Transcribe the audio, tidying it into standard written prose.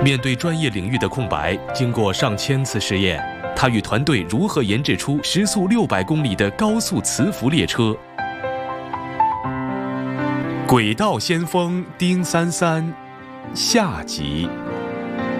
面对专业领域的空白，经过上千次试验，他与团队如何研制出时速600公里的高速磁浮列车？轨道先锋丁33下集。